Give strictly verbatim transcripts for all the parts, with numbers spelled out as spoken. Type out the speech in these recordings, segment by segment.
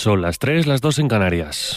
Son las tres, las dos en Canarias.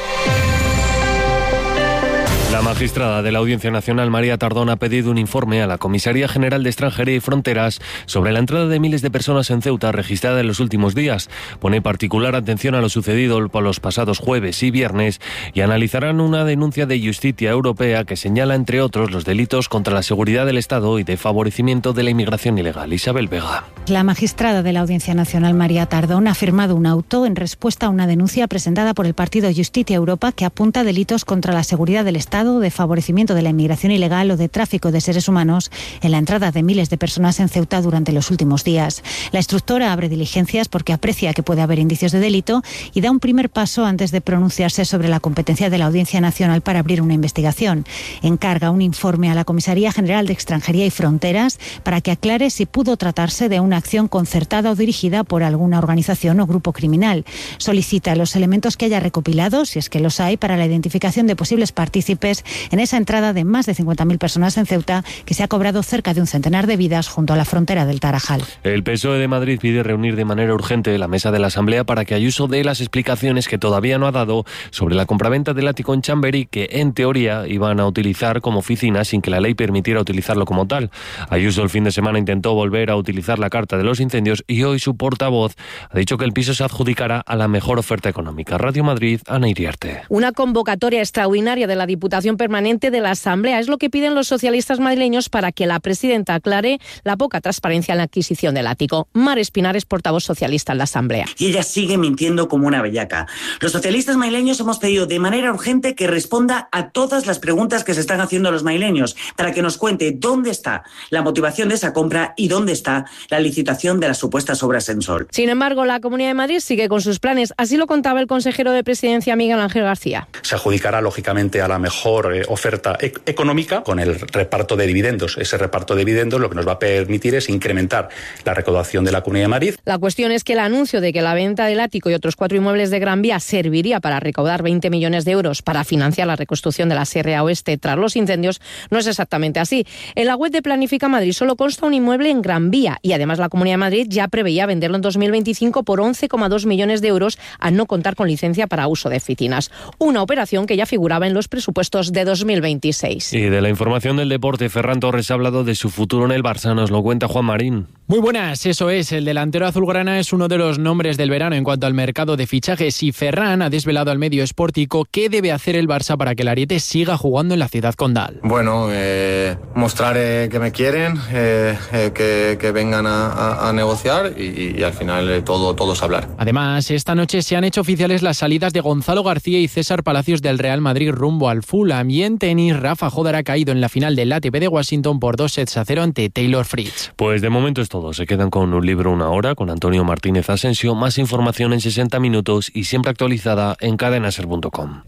La magistrada de la Audiencia Nacional, María Tardón, ha pedido un informe a la Comisaría General de Extranjería y Fronteras sobre la entrada de miles de personas en Ceuta registrada en los últimos días. Pone particular atención a lo sucedido por los pasados jueves y viernes y analizarán una denuncia de Justicia Europea que señala, entre otros, los delitos contra la seguridad del Estado y de favorecimiento de la inmigración ilegal. Isabel Vega. La magistrada de la Audiencia Nacional, María Tardón, ha firmado un auto en respuesta a una denuncia presentada por el partido Justicia Europa que apunta a delitos contra la seguridad del Estado, de favorecimiento de la inmigración ilegal o de tráfico de seres humanos en la entrada de miles de personas en Ceuta durante los últimos días. La instructora abre diligencias porque aprecia que puede haber indicios de delito y da un primer paso antes de pronunciarse sobre la competencia de la Audiencia Nacional para abrir una investigación. Encarga un informe a la Comisaría General de Extranjería y Fronteras para que aclare si pudo tratarse de una acción concertada o dirigida por alguna organización o grupo criminal. Solicita los elementos que haya recopilado, si es que los hay, para la identificación de posibles partícipes en esa entrada de más de cincuenta mil personas en Ceuta, que se ha cobrado cerca de un centenar de vidas junto a la frontera del Tarajal. El P S O E de Madrid pide reunir de manera urgente la mesa de la Asamblea para que Ayuso dé las explicaciones que todavía no ha dado sobre la compraventa del ático en Chamberí, que en teoría iban a utilizar como oficina sin que la ley permitiera utilizarlo como tal. Ayuso el fin de semana intentó volver a utilizar la carta de los incendios y hoy su portavoz ha dicho que el piso se adjudicará a la mejor oferta económica. Radio Madrid, Ana Iriarte. Una convocatoria extraordinaria de la Diputación Permanente de la Asamblea es lo que piden los socialistas madrileños para que la presidenta aclare la poca transparencia en la adquisición del ático. Mar Espinar es portavoz socialista en la Asamblea. Y ella sigue mintiendo como una bellaca. Los socialistas madrileños hemos pedido de manera urgente que responda a todas las preguntas que se están haciendo los madrileños para que nos cuente dónde está la motivación de esa compra y dónde está la licitación de las supuestas obras en Sol. Sin embargo, la Comunidad de Madrid sigue con sus planes. Así lo contaba el consejero de Presidencia, Miguel Ángel García. Se adjudicará, lógicamente, a la mejor oferta e- económica con el reparto de dividendos. Ese reparto de dividendos lo que nos va a permitir es incrementar la recaudación de la Comunidad de Madrid. La cuestión es que el anuncio de que la venta del ático y otros cuatro inmuebles de Gran Vía serviría para recaudar veinte millones de euros para financiar la reconstrucción de la Sierra Oeste tras los incendios no es exactamente así. En la web de Planifica Madrid solo consta un inmueble en Gran Vía y además la Comunidad de Madrid ya preveía venderlo en dos mil veinticinco por once coma dos millones de euros al no contar con licencia para uso de oficinas. Una operación que ya figuraba en los presupuestos de dos mil veintiséis. Y de la información del deporte, Ferran Torres ha hablado de su futuro en el Barça. Nos lo cuenta Juan Marín. Muy buenas, eso es. El delantero azulgrana es uno de los nombres del verano en cuanto al mercado de fichajes y Ferran ha desvelado al medio Sportico qué debe hacer el Barça para que el ariete siga jugando en la ciudad condal. Bueno, eh, mostrar eh, que me quieren, eh, eh, que, que vengan a, a, a negociar y, y al final eh, todo, todo es hablar. Además, esta noche se han hecho oficiales las salidas de Gonzalo García y César Palacios del Real Madrid rumbo al Fulham. Y en tenis, Rafa Jodar ha caído en la final del A T P de Washington por dos sets a cero ante Taylor Fritz. Pues de momento es todo. Se quedan con Un Libro Una Hora con Antonio Martínez Asensio. Más información en sesenta minutos y siempre actualizada en cadena ser punto com.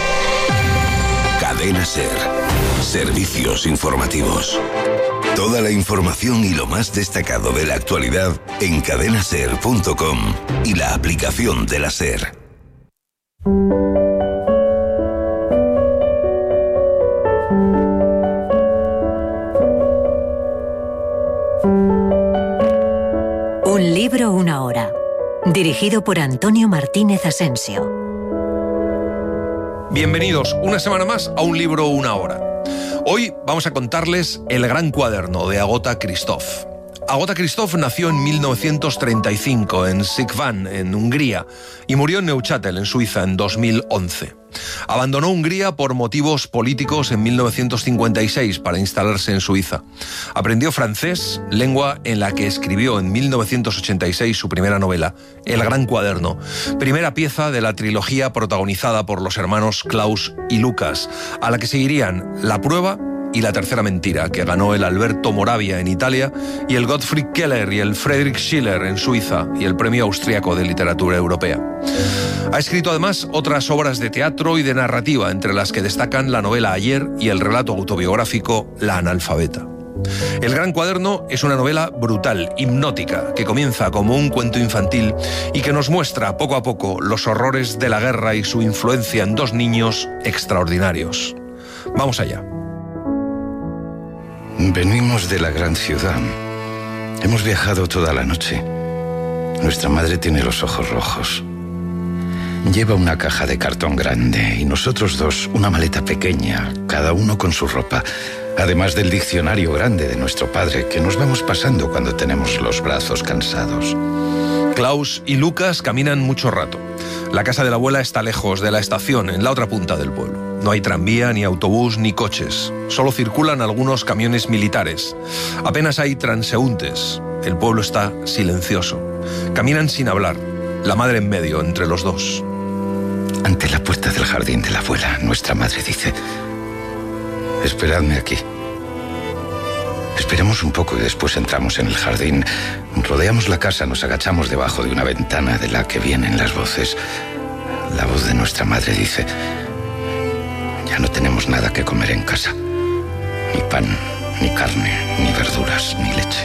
Cadena Ser. Servicios informativos. Toda la información y lo más destacado de la actualidad en cadena ser punto com y la aplicación de la SER. Un libro, una hora. Dirigido por Antonio Martínez Asensio. Bienvenidos una semana más a Un libro, una hora. Hoy vamos a contarles El gran cuaderno de Agota Christoph. Agota Christoph nació en mil novecientos treinta y cinco en Szekvan, en Hungría, y murió en Neuchâtel, en Suiza, en dos mil once. Abandonó Hungría por motivos políticos en mil novecientos cincuenta y seis para instalarse en Suiza. Aprendió francés, lengua en la que escribió en mil novecientos ochenta y seis su primera novela, El gran cuaderno, primera pieza de la trilogía protagonizada por los hermanos Klaus y Lucas, a la que seguirían La prueba y La tercera mentira, que ganó el Alberto Moravia en Italia y el Gottfried Keller y el Friedrich Schiller en Suiza y el Premio Austriaco de Literatura Europea. Ha escrito además otras obras de teatro y de narrativa, entre las que destacan la novela Ayer y el relato autobiográfico La analfabeta. El gran cuaderno es una novela brutal, hipnótica, que comienza como un cuento infantil y que nos muestra poco a poco los horrores de la guerra y su influencia en dos niños extraordinarios. Vamos allá. Venimos de la gran ciudad. Hemos viajado toda la noche. Nuestra madre tiene los ojos rojos. lleva una caja de cartón grande y nosotros dos una maleta pequeña, cada uno con su ropa, además del diccionario grande de nuestro padre que nos vamos pasando cuando tenemos los brazos cansados. Klaus y Lucas caminan mucho rato. La casa de la abuela está lejos de la estación, en la otra punta del pueblo. No hay tranvía, ni autobús, ni coches. Solo circulan algunos camiones militares. Apenas hay transeúntes. El pueblo está silencioso. Caminan sin hablar. La madre en medio, entre los dos. Ante la puerta del jardín de la abuela, nuestra madre dice: esperadme aquí. Esperemos un poco y después entramos en el jardín. Rodeamos la casa, nos agachamos debajo de una ventana de la que vienen las voces. La voz de nuestra madre dice: ya no tenemos nada que comer en casa. Ni pan, ni carne, ni verduras, ni leche.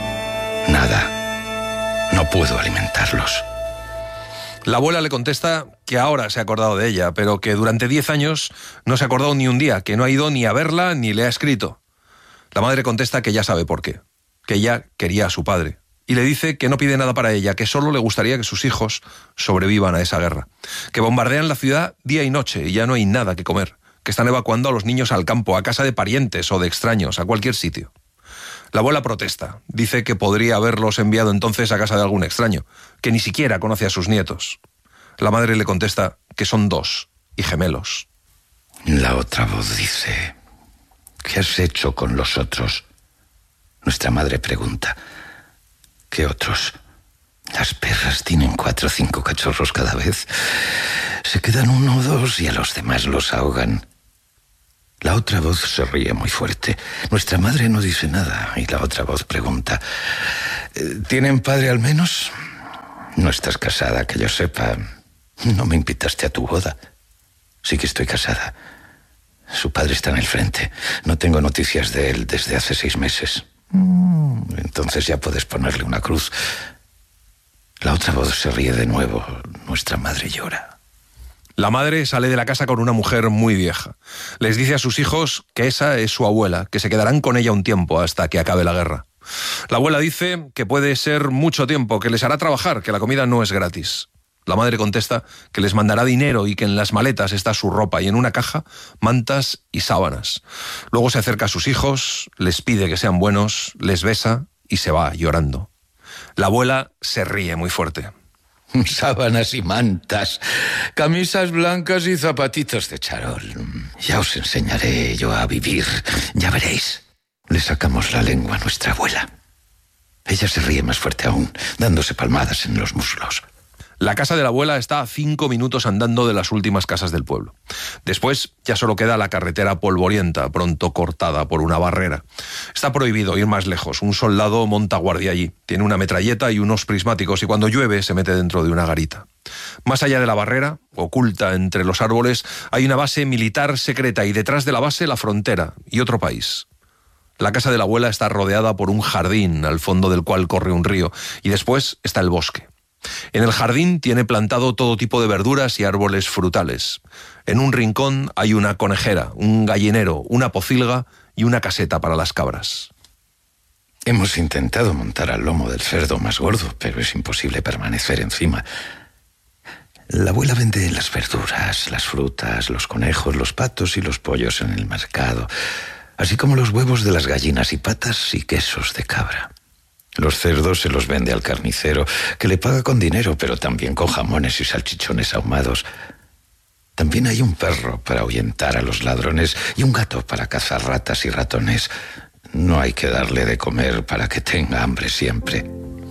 Nada. No puedo alimentarlos. La abuela le contesta que ahora se ha acordado de ella, pero que durante diez años no se ha acordado ni un día, que no ha ido ni a verla ni le ha escrito. La madre contesta que ya sabe por qué, que ella quería a su padre, y le dice que no pide nada para ella, que solo le gustaría que sus hijos sobrevivan a esa guerra, que bombardean la ciudad día y noche y ya no hay nada que comer, que están evacuando a los niños al campo, a casa de parientes o de extraños, a cualquier sitio. La abuela protesta, dice que podría haberlos enviado entonces a casa de algún extraño, que ni siquiera conoce a sus nietos. La madre le contesta que son dos y gemelos. La otra voz dice: ¿qué has hecho con los otros? Nuestra madre pregunta: ¿qué otros? Las perras tienen cuatro o cinco cachorros cada vez. Se quedan uno o dos y a los demás los ahogan. La otra voz se ríe muy fuerte. Nuestra madre no dice nada y la otra voz pregunta: ¿tienen padre al menos? No estás casada, que yo sepa. No me invitaste a tu boda. Sí que estoy casada. Su padre está en el frente. No tengo noticias de él desde hace seis meses. Entonces ya puedes ponerle una cruz. La otra voz se ríe de nuevo. Nuestra madre llora. La madre sale de la casa con una mujer muy vieja. Les dice a sus hijos que esa es su abuela, que se quedarán con ella un tiempo hasta que acabe la guerra. La abuela dice que puede ser mucho tiempo, que les hará trabajar, que la comida no es gratis. La madre contesta que les mandará dinero y que en las maletas está su ropa y en una caja mantas y sábanas. Luego se acerca a sus hijos, les pide que sean buenos, les besa y se va llorando. La abuela se ríe muy fuerte. Sábanas y mantas, camisas blancas y zapatitos de charol. Ya os enseñaré yo a vivir, ya veréis. Le sacamos la lengua a nuestra abuela. Ella se ríe más fuerte aún, dándose palmadas en los muslos. La casa de la abuela está a cinco minutos andando de las últimas casas del pueblo. Después ya solo queda la carretera polvorienta, pronto cortada por una barrera. Está prohibido ir más lejos. Un soldado monta guardia allí. Tiene una metralleta y unos prismáticos y cuando llueve se mete dentro de una garita. Más allá de la barrera, oculta entre los árboles, hay una base militar secreta y detrás de la base la frontera y otro país. La casa de la abuela está rodeada por un jardín, al fondo del cual corre un río, y después está el bosque. En el jardín tiene plantado todo tipo de verduras y árboles frutales. En un rincón hay una conejera, un gallinero, una pocilga y una caseta para las cabras. Hemos intentado montar al lomo del cerdo más gordo, pero es imposible permanecer encima. La abuela vende las verduras, las frutas, los conejos, los patos y los pollos en el mercado, así como los huevos de las gallinas y patas y quesos de cabra. Los cerdos se los vende al carnicero, que le paga con dinero, pero también con jamones y salchichones ahumados. También hay un perro para ahuyentar a los ladrones y un gato para cazar ratas y ratones. No hay que darle de comer para que tenga hambre siempre.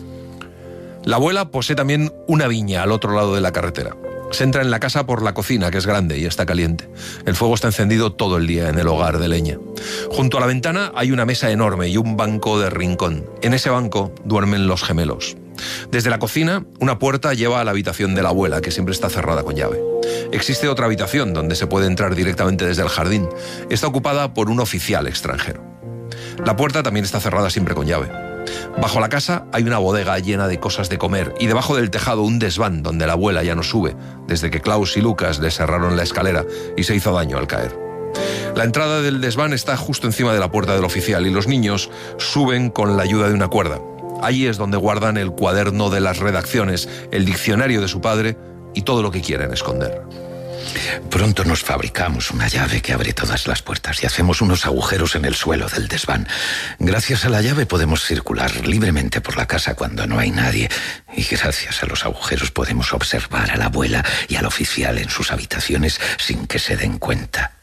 La abuela posee también una viña al otro lado de la carretera. Se entra en la casa por la cocina, que es grande y está caliente. El fuego está encendido todo el día en el hogar de leña. Junto a la ventana hay una mesa enorme y un banco de rincón. En ese banco duermen los gemelos. Desde la cocina, una puerta lleva a la habitación de la abuela, que siempre está cerrada con llave. Existe otra habitación donde se puede entrar directamente desde el jardín. Está ocupada por un oficial extranjero. La puerta también está cerrada siempre con llave. Bajo la casa hay una bodega llena de cosas de comer y debajo del tejado un desván donde la abuela ya no sube, desde que Klaus y Lucas le cerraron la escalera y se hizo daño al caer. La entrada del desván está justo encima de la puerta del oficial y los niños suben con la ayuda de una cuerda. Allí es donde guardan el cuaderno de las redacciones, el diccionario de su padre y todo lo que quieren esconder. Pronto nos fabricamos una llave que abre todas las puertas y hacemos unos agujeros en el suelo del desván. Gracias a la llave podemos circular libremente por la casa cuando no hay nadie. Y gracias a los agujeros podemos observar a la abuela y al oficial en sus habitaciones sin que se den cuenta.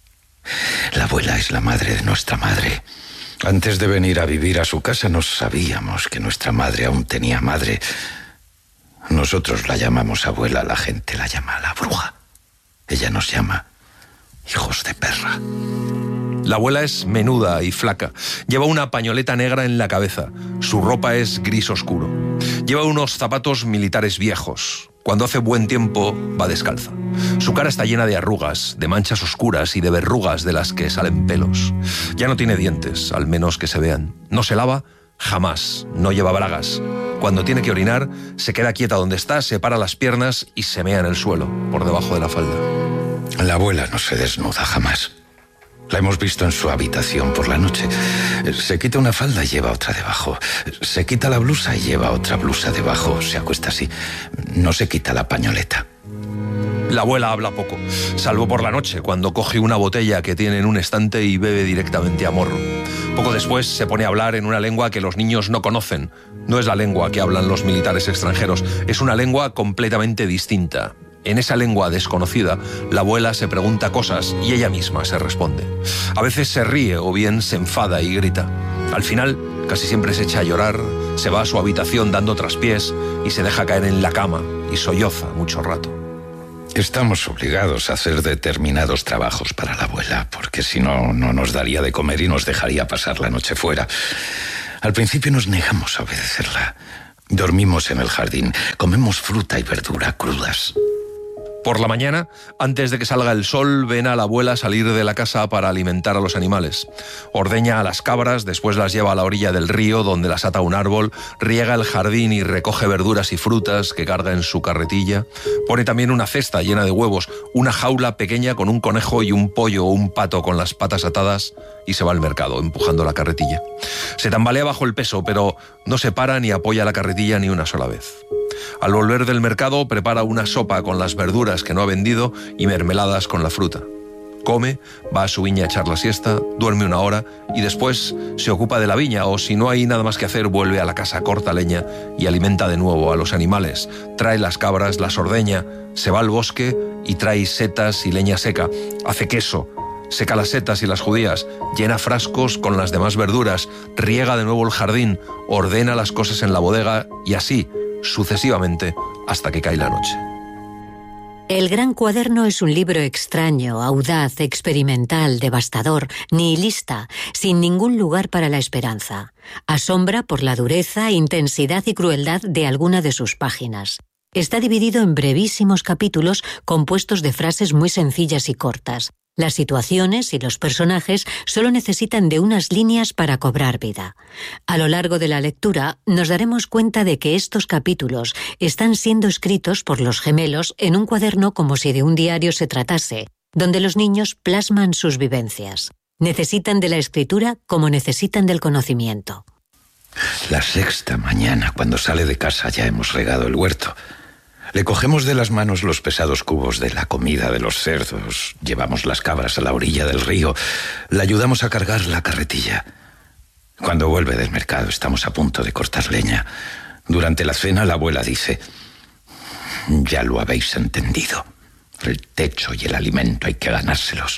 La abuela es la madre de nuestra madre. Antes de venir a vivir a su casa no sabíamos que nuestra madre aún tenía madre. Nosotros la llamamos abuela, la gente la llama la bruja. Ella nos llama hijos de perra. La abuela es menuda y flaca. Lleva una pañoleta negra en la cabeza. Su ropa es gris oscuro. Lleva unos zapatos militares viejos. Cuando hace buen tiempo, va descalza. Su cara está llena de arrugas, de manchas oscuras y de verrugas de las que salen pelos. Ya no tiene dientes, al menos que se vean. No se lava jamás. No lleva bragas. Cuando tiene que orinar, se queda quieta donde está, separa las piernas y se mea en el suelo, por debajo de la falda. La abuela no se desnuda jamás. La hemos visto en su habitación por la noche. Se quita una falda y lleva otra debajo. Se quita la blusa y lleva otra blusa debajo. Se acuesta así. No se quita la pañoleta. La abuela habla poco, salvo por la noche, cuando coge una botella que tiene en un estante y bebe directamente a morro. Poco después se pone a hablar en una lengua que los niños no conocen. No es la lengua que hablan los militares extranjeros, es una lengua completamente distinta. En esa lengua desconocida, la abuela se pregunta cosas y ella misma se responde. A veces se ríe o bien se enfada y grita. Al final, casi siempre se echa a llorar, se va a su habitación dando traspiés y se deja caer en la cama y solloza mucho rato. Estamos obligados a hacer determinados trabajos para la abuela, porque si no, no nos daría de comer y nos dejaría pasar la noche fuera. Al principio nos negamos a obedecerla. Dormimos en el jardín, comemos fruta y verdura crudas. Por la mañana, antes de que salga el sol, ven a la abuela salir de la casa para alimentar a los animales. Ordeña a las cabras, después las lleva a la orilla del río, donde las ata a un árbol, riega el jardín y recoge verduras y frutas que carga en su carretilla. Pone también una cesta llena de huevos, una jaula pequeña con un conejo y un pollo o un pato con las patas atadas y se va al mercado, empujando la carretilla. Se tambalea bajo el peso, pero no se para ni apoya la carretilla ni una sola vez. Al volver del mercado prepara una sopa con las verduras que no ha vendido y mermeladas con la fruta. Come, va a su viña a echar la siesta, duerme una hora y después se ocupa de la viña o si no hay nada más que hacer vuelve a la casa, corta leña y alimenta de nuevo a los animales. Trae las cabras, las ordeña, se va al bosque y trae setas y leña seca, hace queso, seca las setas y las judías, llena frascos con las demás verduras, riega de nuevo el jardín, ordena las cosas en la bodega y así sucesivamente hasta que cae la noche. El Gran Cuaderno es un libro extraño, audaz, experimental, devastador, nihilista, sin ningún lugar para la esperanza. Asombra por la dureza, intensidad y crueldad de alguna de sus páginas. Está dividido en brevísimos capítulos compuestos de frases muy sencillas y cortas. Las situaciones y los personajes solo necesitan de unas líneas para cobrar vida. A lo largo de la lectura nos daremos cuenta de que estos capítulos están siendo escritos por los gemelos en un cuaderno como si de un diario se tratase, donde los niños plasman sus vivencias. Necesitan de la escritura como necesitan del conocimiento. La sexta mañana, cuando sale de casa, ya hemos regado el huerto. Le cogemos de las manos los pesados cubos de la comida de los cerdos, llevamos las cabras a la orilla del río, le ayudamos a cargar la carretilla. Cuando vuelve del mercado estamos a punto de cortar leña. Durante la cena la abuela dice: ya lo habéis entendido, el techo y el alimento hay que ganárselos.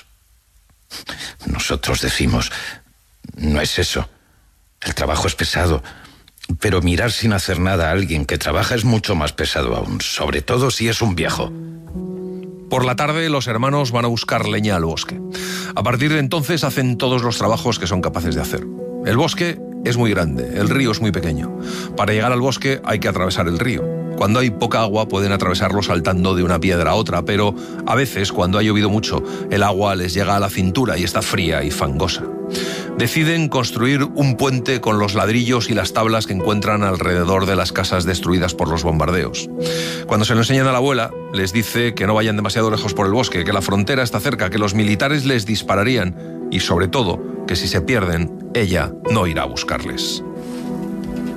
Nosotros decimos: no es eso, el trabajo es pesado. Pero mirar sin hacer nada a alguien que trabaja es mucho más pesado aún, sobre todo si es un viejo. Por la tarde los hermanos van a buscar leña al bosque. A partir de entonces hacen todos los trabajos que son capaces de hacer. El bosque es muy grande, el río es muy pequeño. Para llegar al bosque hay que atravesar el río. Cuando hay poca agua pueden atravesarlo saltando de una piedra a otra, pero a veces, cuando ha llovido mucho, el agua les llega a la cintura y está fría y fangosa. Deciden construir un puente con los ladrillos y las tablas que encuentran alrededor de las casas destruidas por los bombardeos. Cuando se lo enseñan a la abuela, les dice que no vayan demasiado lejos por el bosque, que la frontera está cerca, que los militares les dispararían y, sobre todo, que si se pierden, ella no irá a buscarles.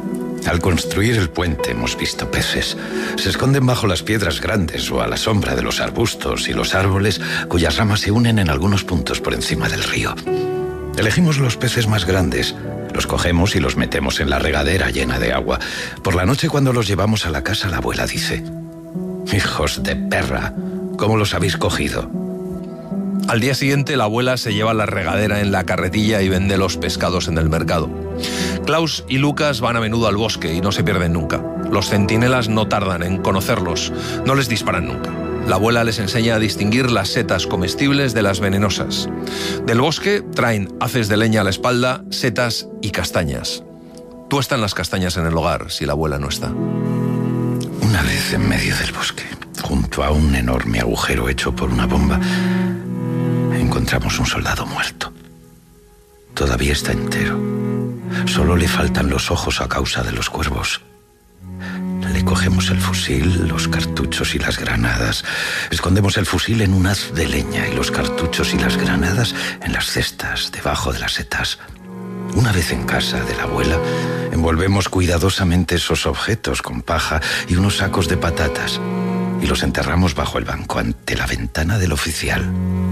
Al construir el puente hemos visto peces. Se esconden bajo las piedras grandes o a la sombra de los arbustos y los árboles cuyas ramas se unen en algunos puntos por encima del río. Elegimos los peces más grandes, los cogemos y los metemos en la regadera llena de agua. Por la noche, cuando los llevamos a la casa, la abuela dice: «Hijos de perra, ¿cómo los habéis cogido?». Al día siguiente, la abuela se lleva la regadera en la carretilla y vende los pescados en el mercado. Klaus y Lucas van a menudo al bosque y no se pierden nunca. Los centinelas no tardan en conocerlos, no les disparan nunca. La abuela les enseña a distinguir las setas comestibles de las venenosas. Del bosque traen haces de leña a la espalda, setas y castañas. Tuestan las castañas en el hogar si la abuela no está. Una vez en medio del bosque, junto a un enorme agujero hecho por una bomba, encontramos un soldado muerto. Todavía está entero. Solo le faltan los ojos a causa de los cuervos. Le cogemos el fusil, los cartuchos y las granadas. Escondemos el fusil en un haz de leña y los cartuchos y las granadas en las cestas, debajo de las setas. Una vez en casa de la abuela, envolvemos cuidadosamente esos objetos con paja y unos sacos de patatas y los enterramos bajo el banco ante la ventana del oficial.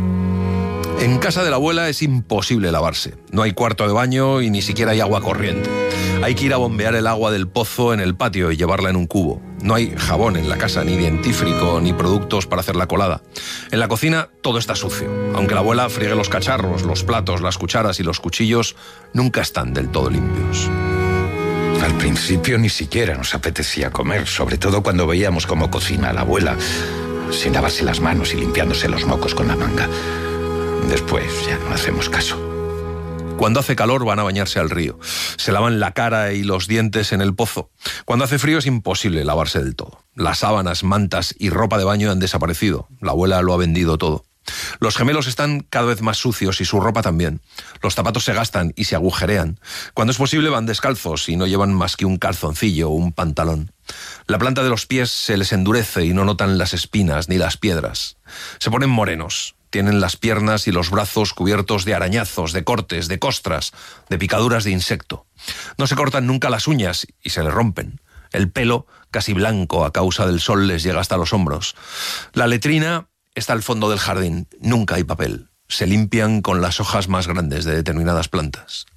En casa de la abuela es imposible lavarse. No hay cuarto de baño y ni siquiera hay agua corriente. Hay que ir a bombear el agua del pozo en el patio y llevarla en un cubo. No hay jabón en la casa, ni dentífrico, ni productos para hacer la colada. En la cocina todo está sucio. Aunque la abuela friegue los cacharros, los platos, las cucharas y los cuchillos, nunca están del todo limpios. Al principio ni siquiera nos apetecía comer, sobre todo cuando veíamos cómo cocina la abuela, sin lavarse las manos y limpiándose los mocos con la manga. Después ya no hacemos caso. Cuando hace calor van a bañarse al río. Se lavan la cara y los dientes en el pozo. Cuando hace frío es imposible lavarse del todo. Las sábanas, mantas y ropa de baño han desaparecido. La abuela lo ha vendido todo. Los gemelos están cada vez más sucios y su ropa también. Los zapatos se gastan y se agujerean. Cuando es posible van descalzos y no llevan más que un calzoncillo o un pantalón. La planta de los pies se les endurece y no notan las espinas ni las piedras. Se ponen morenos. Tienen las piernas y los brazos cubiertos de arañazos, de cortes, de costras, de picaduras de insecto. No se cortan nunca las uñas y se les rompen. El pelo, casi blanco a causa del sol, les llega hasta los hombros. La letrina está al fondo del jardín. Nunca hay papel. Se limpian con las hojas más grandes de determinadas plantas.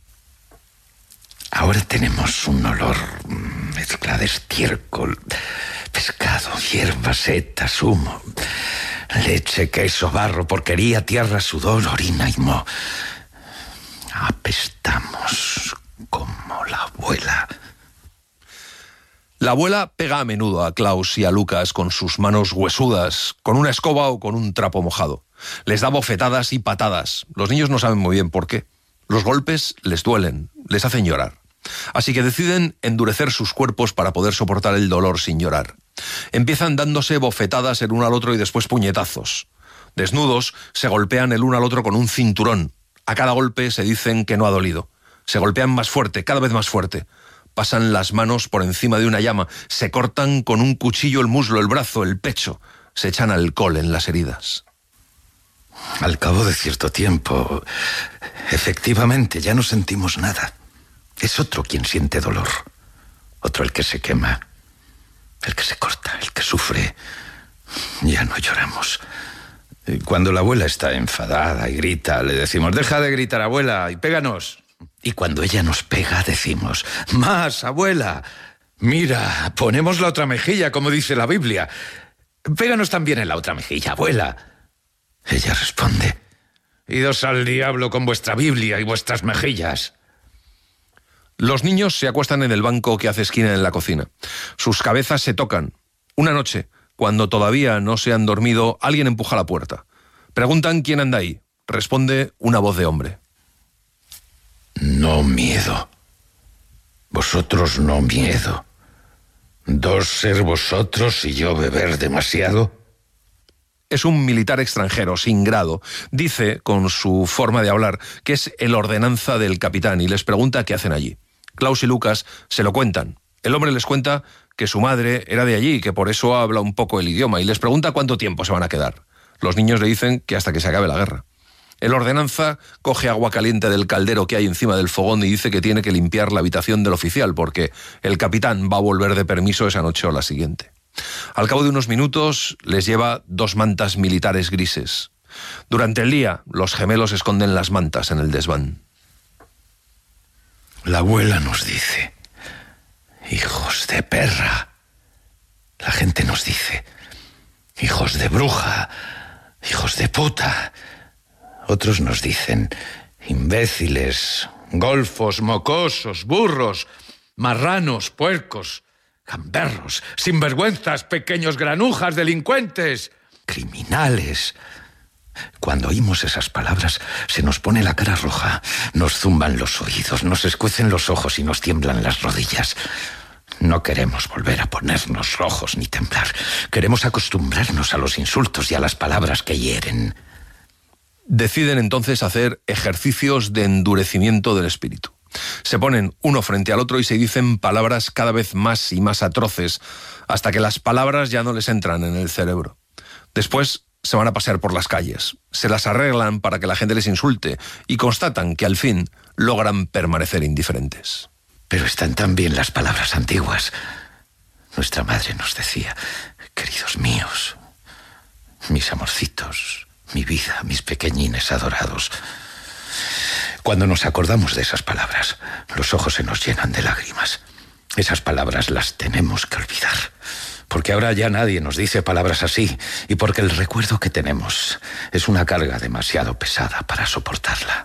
Ahora tenemos un olor mezcla de estiércol, pescado, hierbas, setas, humo, leche, queso, barro, porquería, tierra, sudor, orina y moho. Apestamos como la abuela. La abuela pega a menudo a Klaus y a Lucas con sus manos huesudas, con una escoba o con un trapo mojado. Les da bofetadas y patadas. Los niños no saben muy bien por qué. Los golpes les duelen, les hacen llorar. Así que deciden endurecer sus cuerpos para poder soportar el dolor sin llorar. Empiezan dándose bofetadas el uno al otro y después puñetazos. Desnudos, se golpean el uno al otro con un cinturón. A cada golpe se dicen que no ha dolido. Se golpean más fuerte, cada vez más fuerte. Pasan las manos por encima de una llama. Se cortan con un cuchillo el muslo, el brazo, el pecho. Se echan alcohol en las heridas. Al cabo de cierto tiempo, efectivamente, ya no sentimos nada. Es otro quien siente dolor. Otro el que se quema. El que se corta, el que sufre. Ya no lloramos. Cuando la abuela está enfadada y grita, le decimos: «Deja de gritar, abuela, y péganos». Y cuando ella nos pega, decimos: «Más, abuela. Mira, ponemos la otra mejilla, como dice la Biblia. Péganos también en la otra mejilla, abuela». Ella responde: «Idos al diablo con vuestra Biblia y vuestras mejillas». Los niños se acuestan en el banco que hace esquina en la cocina. Sus cabezas se tocan. Una noche, cuando todavía no se han dormido, alguien empuja la puerta. Preguntan quién anda ahí. Responde una voz de hombre. «No miedo. Vosotros no miedo. Dos ser vosotros y yo beber demasiado». Es un militar extranjero, sin grado. Dice, con su forma de hablar, que es el ordenanza del capitán y les pregunta qué hacen allí. Klaus y Lucas se lo cuentan. El hombre les cuenta que su madre era de allí y que por eso habla un poco el idioma y les pregunta cuánto tiempo se van a quedar. Los niños le dicen que hasta que se acabe la guerra. El ordenanza coge agua caliente del caldero que hay encima del fogón y dice que tiene que limpiar la habitación del oficial porque el capitán va a volver de permiso esa noche o la siguiente. Al cabo de unos minutos les lleva dos mantas militares grises. Durante el día, los gemelos esconden las mantas en el desván. La abuela nos dice: hijos de perra. La gente nos dice: hijos de bruja, hijos de puta. Otros nos dicen: imbéciles, golfos, mocosos, burros, marranos, puercos, gamberros, sinvergüenzas, pequeños granujas, delincuentes, criminales. Cuando oímos esas palabras se nos pone la cara roja, nos zumban los oídos, nos escuecen los ojos y nos tiemblan las rodillas. No queremos volver a ponernos rojos ni temblar. Queremos acostumbrarnos a los insultos y a las palabras que hieren. Deciden entonces hacer ejercicios de endurecimiento del espíritu. Se ponen uno frente al otro y se dicen palabras cada vez más y más atroces, hasta que las palabras ya no les entran en el cerebro. Después se van a pasear por las calles, se las arreglan para que la gente les insulte y constatan que al fin logran permanecer indiferentes. Pero están también las palabras antiguas. Nuestra madre nos decía: queridos míos, mis amorcitos, mi vida, mis pequeñines adorados. Cuando nos acordamos de esas palabras, los ojos se nos llenan de lágrimas. Esas palabras las tenemos que olvidar, porque ahora ya nadie nos dice palabras así y porque el recuerdo que tenemos es una carga demasiado pesada para soportarla.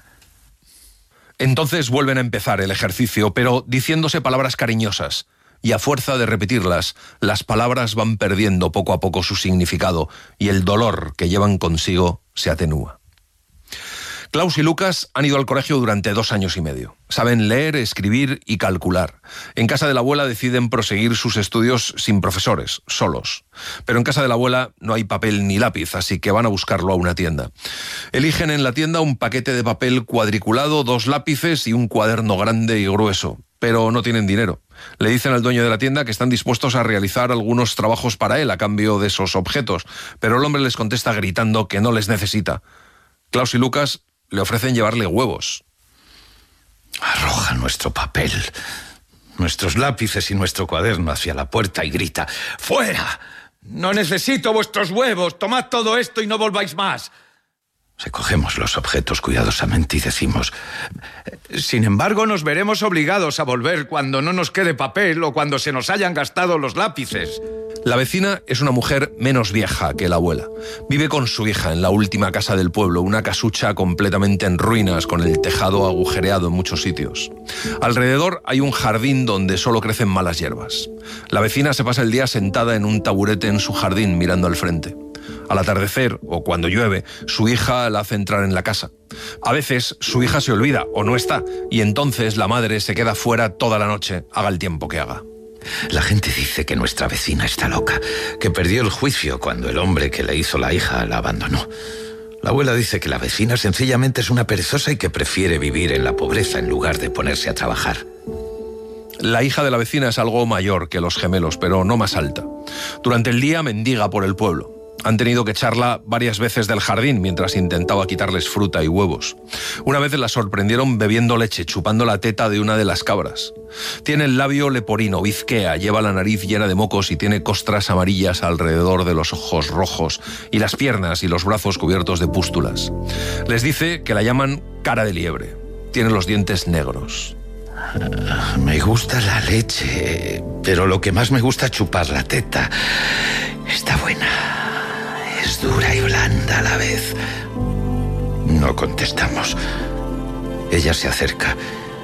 Entonces vuelven a empezar el ejercicio, pero diciéndose palabras cariñosas, y a fuerza de repetirlas, las palabras van perdiendo poco a poco su significado y el dolor que llevan consigo se atenúa. Klaus y Lucas han ido al colegio durante dos años y medio. Saben leer, escribir y calcular. En casa de la abuela deciden proseguir sus estudios sin profesores, solos. Pero en casa de la abuela no hay papel ni lápiz, así que van a buscarlo a una tienda. Eligen en la tienda un paquete de papel cuadriculado, dos lápices y un cuaderno grande y grueso. Pero no tienen dinero. Le dicen al dueño de la tienda que están dispuestos a realizar algunos trabajos para él a cambio de esos objetos, pero el hombre les contesta gritando que no les necesita. Klaus y Lucas le ofrecen llevarle huevos. Arroja nuestro papel, nuestros lápices y nuestro cuaderno hacia la puerta y grita: ¡fuera! No necesito vuestros huevos, tomad todo esto y no volváis más. Recogemos los objetos cuidadosamente y decimos: sin embargo, nos veremos obligados a volver cuando no nos quede papel o cuando se nos hayan gastado los lápices. La vecina es una mujer menos vieja que la abuela. Vive con su hija en la última casa del pueblo, una casucha completamente en ruinas, con el tejado agujereado en muchos sitios. Alrededor hay un jardín donde solo crecen malas hierbas. La vecina se pasa el día sentada en un taburete en su jardín mirando al frente. Al atardecer, o cuando llueve, su hija la hace entrar en la casa. A veces su hija se olvida o no está, y entonces la madre se queda fuera toda la noche, haga el tiempo que haga. La gente dice que nuestra vecina está loca, que perdió el juicio cuando el hombre que le hizo la hija la abandonó. La abuela dice que la vecina sencillamente es una perezosa y que prefiere vivir en la pobreza en lugar de ponerse a trabajar. La hija de la vecina es algo mayor que los gemelos, pero no más alta. Durante el día mendiga por el pueblo. Han tenido que echarla varias veces del jardín mientras intentaba quitarles fruta y huevos. Una vez la sorprendieron bebiendo leche, chupando la teta de una de las cabras. Tiene el labio leporino, bizquea, lleva la nariz llena de mocos y tiene costras amarillas alrededor de los ojos rojos y las piernas y los brazos cubiertos de pústulas. Les dice que la llaman cara de liebre. Tiene los dientes negros. Me gusta la leche, pero lo que más me gusta es chupar la teta. Está buena. Es dura y blanda a la vez. No contestamos. Ella se acerca.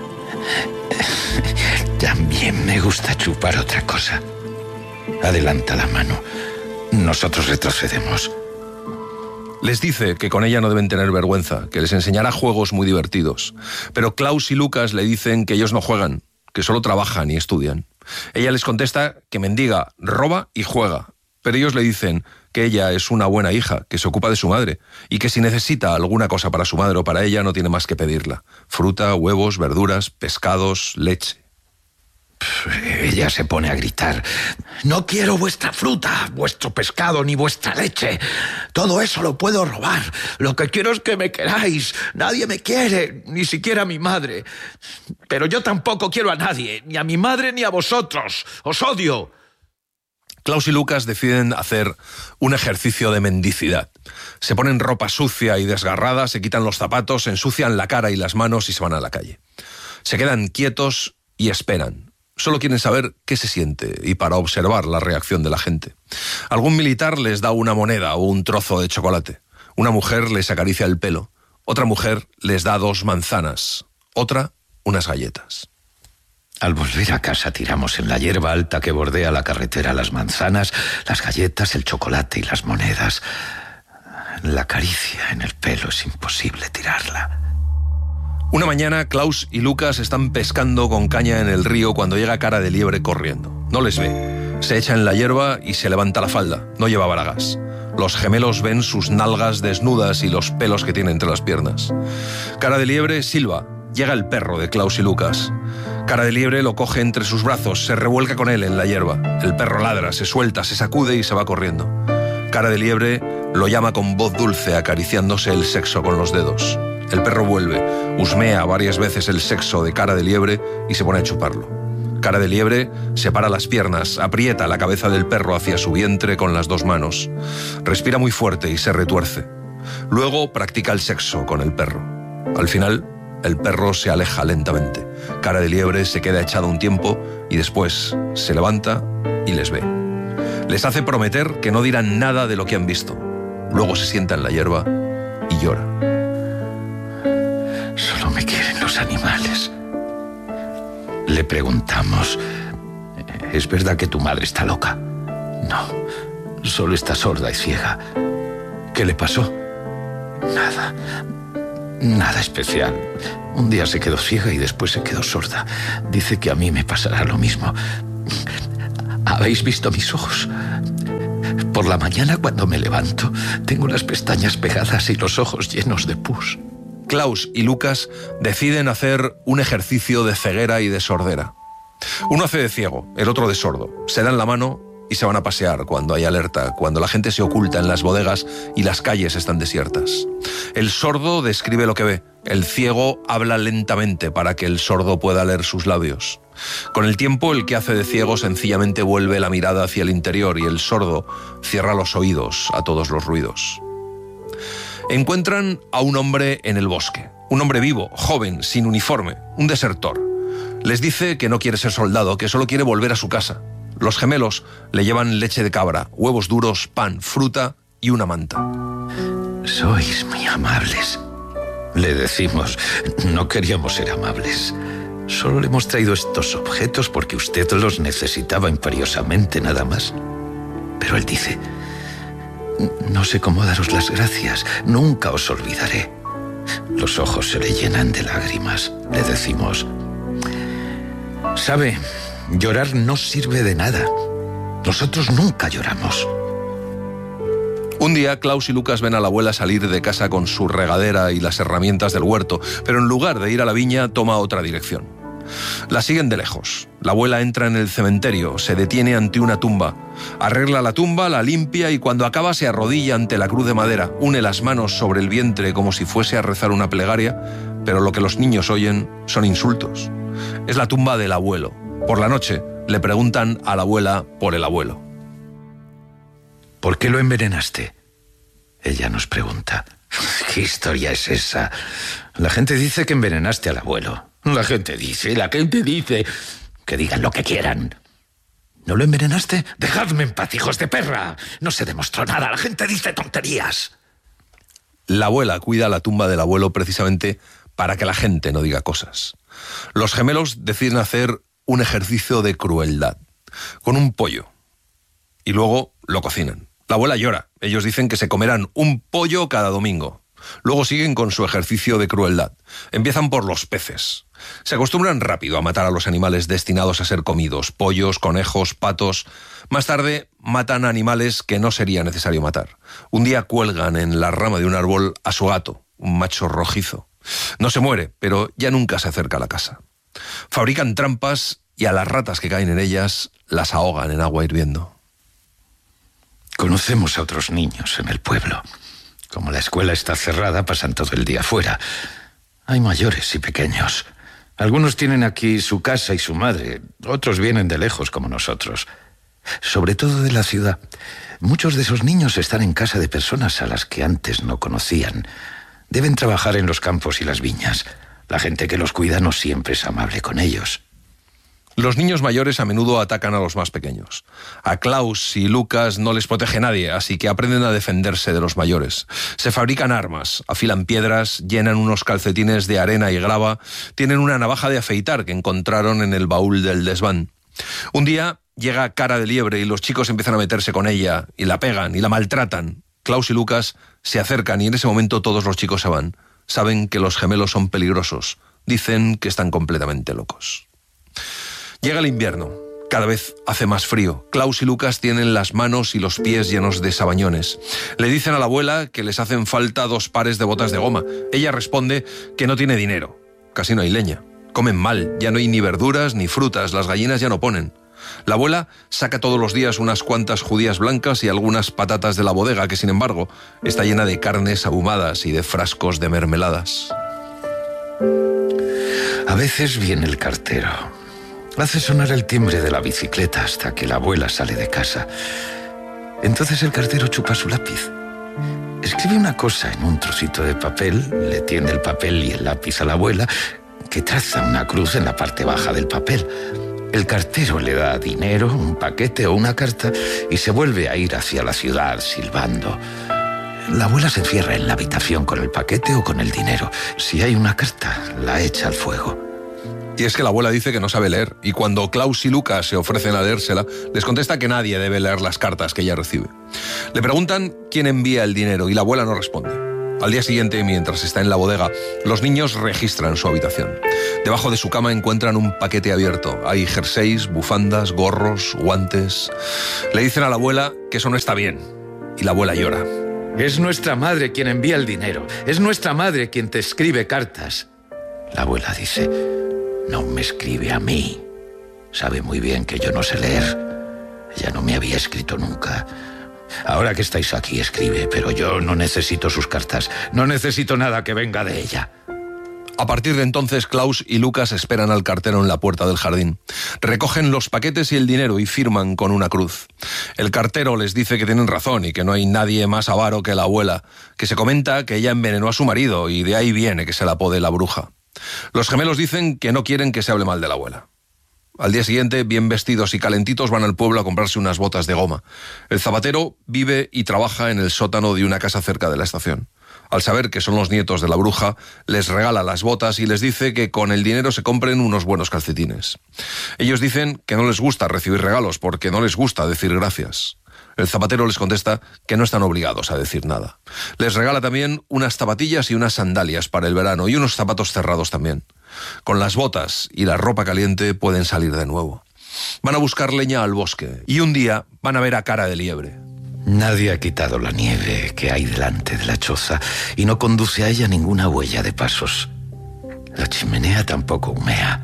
También me gusta chupar otra cosa. Adelanta la mano. Nosotros retrocedemos. Les dice que con ella no deben tener vergüenza, que les enseñará juegos muy divertidos. Pero Klaus y Lucas le dicen que ellos no juegan, que solo trabajan y estudian. Ella les contesta que mendiga, roba y juega. Pero ellos le dicen que ella es una buena hija, que se ocupa de su madre, y que si necesita alguna cosa para su madre o para ella no tiene más que pedirla. Fruta, huevos, verduras, pescados, leche. Ella se pone a gritar: no quiero vuestra fruta, vuestro pescado ni vuestra leche. Todo eso lo puedo robar. Lo que quiero es que me queráis. Nadie me quiere, ni siquiera mi madre. Pero yo tampoco quiero a nadie, ni a mi madre ni a vosotros. Os odio. Klaus y Lucas deciden hacer un ejercicio de mendicidad. Se ponen ropa sucia y desgarrada, se quitan los zapatos, se ensucian la cara y las manos y se van a la calle. Se quedan quietos y esperan. Solo quieren saber qué se siente y para observar la reacción de la gente. Algún militar les da una moneda o un trozo de chocolate. Una mujer les acaricia el pelo. Otra mujer les da dos manzanas. Otra, unas galletas. Al volver a casa tiramos en la hierba alta que bordea la carretera las manzanas, las galletas, el chocolate y las monedas. La caricia en el pelo es imposible tirarla. Una mañana, Klaus y Lucas están pescando con caña en el río cuando llega Cara de Liebre corriendo. No les ve. Se echa en la hierba y se levanta la falda. No lleva bragas. Los gemelos ven sus nalgas desnudas y los pelos que tiene entre las piernas. Cara de Liebre silba. Llega el perro de Klaus y Lucas. Cara de Liebre lo coge entre sus brazos, se revuelca con él en la hierba. El perro ladra, se suelta, se sacude y se va corriendo. Cara de Liebre lo llama con voz dulce, acariciándose el sexo con los dedos. El perro vuelve, husmea varias veces el sexo de Cara de Liebre y se pone a chuparlo. Cara de Liebre separa las piernas, aprieta la cabeza del perro hacia su vientre con las dos manos. Respira muy fuerte y se retuerce. Luego practica el sexo con el perro. Al final, el perro se aleja lentamente. Cara de Liebre se queda echado un tiempo y después se levanta y les ve. Les hace prometer que no dirán nada de lo que han visto. Luego se sienta en la hierba y llora. Solo me quieren los animales. Le preguntamos: ¿es verdad que tu madre está loca? No, solo está sorda y ciega. ¿Qué le pasó? Nada. Nada especial. Un día se quedó ciega y después se quedó sorda. Dice que a mí me pasará lo mismo. ¿Habéis visto mis ojos? Por la mañana cuando me levanto, tengo las pestañas pegadas y los ojos llenos de pus. Klaus y Lucas deciden hacer un ejercicio de ceguera y de sordera. Uno hace de ciego, el otro de sordo. Se dan la mano y se van a pasear cuando hay alerta, cuando la gente se oculta en las bodegas y las calles están desiertas. El sordo describe lo que ve. El ciego habla lentamente para que el sordo pueda leer sus labios. Con el tiempo, el que hace de ciego sencillamente vuelve la mirada hacia el interior y el sordo cierra los oídos a todos los ruidos. Encuentran a un hombre en el bosque. Un hombre vivo, joven, sin uniforme, un desertor. Les dice que no quiere ser soldado, que solo quiere volver a su casa. Los gemelos le llevan leche de cabra, huevos duros, pan, fruta y una manta. Sois muy amables. Le decimos: no queríamos ser amables. Solo le hemos traído estos objetos porque usted los necesitaba imperiosamente, nada más. Pero él dice: no sé cómo daros las gracias, nunca os olvidaré. Los ojos se le llenan de lágrimas. Le decimos: ¿sabe? Llorar no sirve de nada. Nosotros nunca lloramos. Un día, Klaus y Lucas ven a la abuela salir de casa con su regadera y las herramientas del huerto, pero en lugar de ir a la viña, toma otra dirección. La siguen de lejos. La abuela entra en el cementerio, se detiene ante una tumba. Arregla la tumba, la limpia y cuando acaba se arrodilla ante la cruz de madera, une las manos sobre el vientre como si fuese a rezar una plegaria, pero lo que los niños oyen son insultos. Es la tumba del abuelo. Por la noche le preguntan a la abuela por el abuelo. ¿Por qué lo envenenaste? Ella nos pregunta. ¿Qué historia es esa? La gente dice que envenenaste al abuelo. La gente dice, la gente dice. Que digan lo que quieran. ¿No lo envenenaste? Dejadme en paz, hijos de perra. No se demostró nada, la gente dice tonterías. La abuela cuida la tumba del abuelo precisamente para que la gente no diga cosas. Los gemelos deciden hacer un ejercicio de crueldad con un pollo y luego lo cocinan. La abuela llora. Ellos dicen que se comerán un pollo cada domingo. Luego siguen con su ejercicio de crueldad. Empiezan por los peces. Se acostumbran rápido a matar a los animales destinados a ser comidos, pollos, conejos, patos. Más tarde matan animales que no sería necesario matar. Un día cuelgan en la rama de un árbol a su gato, un macho rojizo. No se muere, pero ya nunca se acerca a la casa. Fabrican trampas y a las ratas que caen en ellas las ahogan en agua hirviendo. Conocemos a otros niños en el pueblo. Como la escuela está cerrada, pasan todo el día fuera. Hay mayores y pequeños. Algunos tienen aquí su casa y su madre. Otros vienen de lejos, como nosotros. Sobre todo de la ciudad. Muchos de esos niños están en casa de personas a las que antes no conocían. Deben trabajar en los campos y las viñas. La gente que los cuida no siempre es amable con ellos. Los niños mayores a menudo atacan a los más pequeños. A Klaus y Lucas no les protege nadie, así que aprenden a defenderse de los mayores. Se fabrican armas, afilan piedras, llenan unos calcetines de arena y grava, tienen una navaja de afeitar que encontraron en el baúl del desván. Un día llega Cara de Liebre y los chicos empiezan a meterse con ella, y la pegan y la maltratan. Klaus y Lucas se acercan y en ese momento todos los chicos se van. Saben que los gemelos son peligrosos. Dicen que están completamente locos. Llega el invierno. Cada vez hace más frío. Klaus y Lucas tienen las manos y los pies llenos de sabañones. Le dicen a la abuela que les hacen falta dos pares de botas de goma. Ella responde que no tiene dinero. Casi no hay leña. Comen mal. Ya no hay ni verduras ni frutas. Las gallinas ya no ponen. La abuela saca todos los días unas cuantas judías blancas y algunas patatas de la bodega, que sin embargo está llena de carnes ahumadas y de frascos de mermeladas. A veces viene el cartero. Hace sonar el timbre de la bicicleta hasta que la abuela sale de casa. Entonces el cartero chupa su lápiz. Escribe una cosa en un trocito de papel, le tiende el papel y el lápiz a la abuela, que traza una cruz en la parte baja del papel. El cartero le da dinero, un paquete o una carta y se vuelve a ir hacia la ciudad silbando. La abuela se encierra en la habitación con el paquete o con el dinero. Si hay una carta, la echa al fuego. Y es que la abuela dice que no sabe leer, y cuando Klaus y Lucas se ofrecen a leérsela, les contesta que nadie debe leer las cartas que ella recibe. Le preguntan quién envía el dinero y la abuela no responde. Al día siguiente, mientras está en la bodega, los niños registran su habitación. Debajo de su cama encuentran un paquete abierto. Hay jerseys, bufandas, gorros, guantes. Le dicen a la abuela que eso no está bien, y la abuela llora. Es nuestra madre quien envía el dinero. Es nuestra madre quien te escribe cartas. La abuela dice: no me escribe a mí. Sabe muy bien que yo no sé leer. Ella no me había escrito nunca. Ahora que estáis aquí, escribe, pero yo no necesito sus cartas. No necesito nada que venga de ella. A partir de entonces, Klaus y Lucas esperan al cartero en la puerta del jardín. Recogen los paquetes y el dinero y firman con una cruz. El cartero les dice que tienen razón y que no hay nadie más avaro que la abuela, que se comenta que ella envenenó a su marido y de ahí viene que se la apode la bruja. Los gemelos dicen que no quieren que se hable mal de la abuela. Al día siguiente, bien vestidos y calentitos, van al pueblo a comprarse unas botas de goma. El zapatero vive y trabaja en el sótano de una casa cerca de la estación. Al saber que son los nietos de la bruja, les regala las botas y les dice que con el dinero se compren unos buenos calcetines. Ellos dicen que no les gusta recibir regalos porque no les gusta decir gracias. El zapatero les contesta que no están obligados a decir nada. Les regala también unas zapatillas y unas sandalias para el verano y unos zapatos cerrados también. Con las botas y la ropa caliente pueden salir de nuevo. Van a buscar leña al bosque y un día van a ver a Cara de Liebre. Nadie ha quitado la nieve que hay delante de la choza y no conduce a ella ninguna huella de pasos. La chimenea tampoco humea.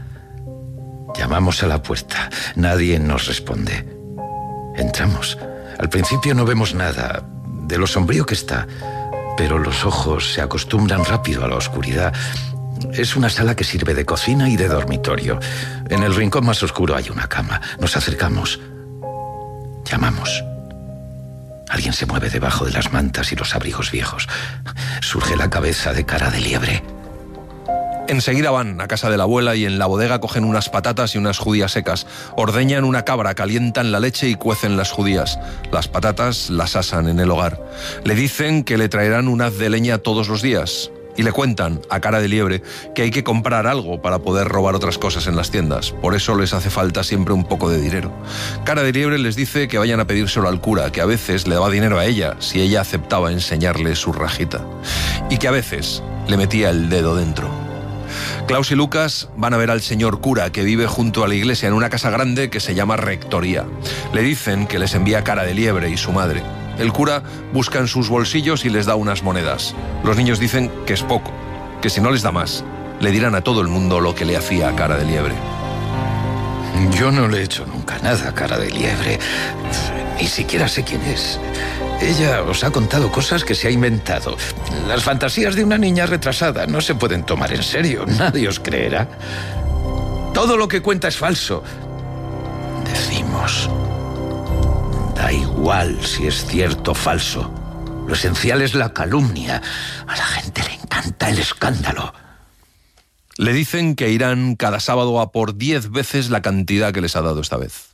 Llamamos a la puerta. Nadie nos responde. Entramos. Al principio no vemos nada de lo sombrío que está, pero los ojos se acostumbran rápido a la oscuridad. Es una sala que sirve de cocina y de dormitorio. En el rincón más oscuro hay una cama. Nos acercamos. Llamamos. Alguien se mueve debajo de las mantas y los abrigos viejos. Surge la cabeza de Cara de Liebre. Enseguida van a casa de la abuela y en la bodega cogen unas patatas y unas judías secas. Ordeñan una cabra, calientan la leche y cuecen las judías. Las patatas las asan en el hogar. Le dicen que le traerán un haz de leña todos los días. Y le cuentan a Cara de Liebre que hay que comprar algo para poder robar otras cosas en las tiendas. Por eso les hace falta siempre un poco de dinero. Cara de Liebre les dice que vayan a pedírselo al cura, que a veces le daba dinero a ella si ella aceptaba enseñarle su rajita. Y que a veces le metía el dedo dentro. Klaus y Lucas van a ver al señor cura que vive junto a la iglesia en una casa grande que se llama Rectoría. Le dicen que les envía Cara de Liebre y su madre. El cura busca en sus bolsillos y les da unas monedas. Los niños dicen que es poco, que si no les da más, le dirán a todo el mundo lo que le hacía a Cara de Liebre. Yo no le he hecho nunca nada, cara de liebre. Ni siquiera sé quién es. Ella os ha contado cosas que se ha inventado. Las fantasías de una niña retrasada no se pueden tomar en serio. Nadie os creerá. Todo lo que cuenta es falso. Decimos. Da igual si es cierto o falso. Lo esencial es la calumnia. A la gente le encanta el escándalo. Le dicen que irán cada sábado a por diez veces la cantidad que les ha dado esta vez.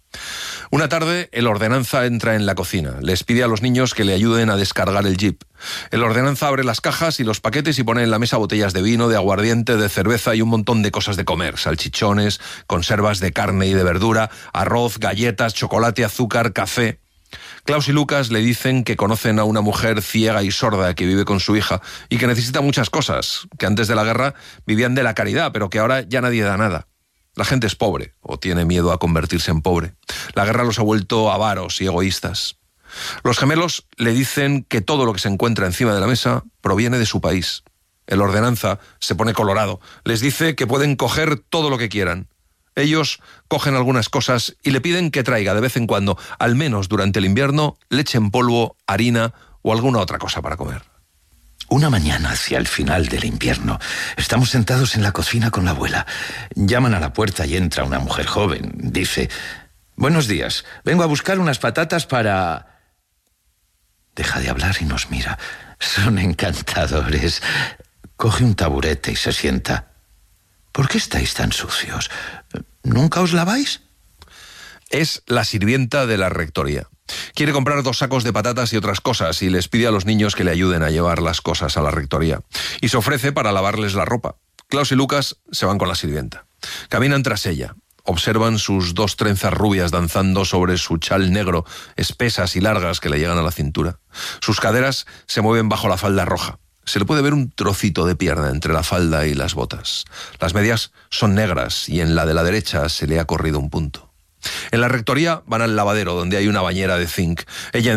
Una tarde, el ordenanza entra en la cocina. Les pide a los niños que le ayuden a descargar el jeep. El ordenanza abre las cajas y los paquetes y pone en la mesa botellas de vino, de aguardiente, de cerveza y un montón de cosas de comer. Salchichones, conservas de carne y de verdura, arroz, galletas, chocolate, azúcar, café. Klaus y Lucas le dicen que conocen a una mujer ciega y sorda que vive con su hija y que necesita muchas cosas, que antes de la guerra vivían de la caridad, pero que ahora ya nadie da nada. La gente es pobre, o tiene miedo a convertirse en pobre. La guerra los ha vuelto avaros y egoístas. Los gemelos le dicen que todo lo que se encuentra encima de la mesa proviene de su país. El ordenanza se pone colorado. Les dice que pueden coger todo lo que quieran. Ellos cogen algunas cosas y le piden que traiga de vez en cuando, al menos durante el invierno, leche en polvo, harina o alguna otra cosa para comer. Una mañana, hacia el final del invierno, estamos sentados en la cocina con la abuela. Llaman a la puerta y entra una mujer joven. Dice: buenos días, vengo a buscar unas patatas para... Deja de hablar y nos mira. Son encantadores. Coge un taburete y se sienta. ¿Por qué estáis tan sucios? ¿Nunca os laváis? Es la sirvienta de la rectoría. Quiere comprar dos sacos de patatas y otras cosas y les pide a los niños que le ayuden a llevar las cosas a la rectoría. Y se ofrece para lavarles la ropa. Klaus y Lucas se van con la sirvienta. Caminan tras ella. Observan sus dos trenzas rubias danzando sobre su chal negro, espesas y largas que le llegan a la cintura. Sus caderas se mueven bajo la falda roja. Se le puede ver un trocito de pierna entre la falda y las botas. Las medias son negras y en la de la derecha se le ha corrido un punto. En la rectoría van al lavadero, donde hay una bañera de zinc. Ella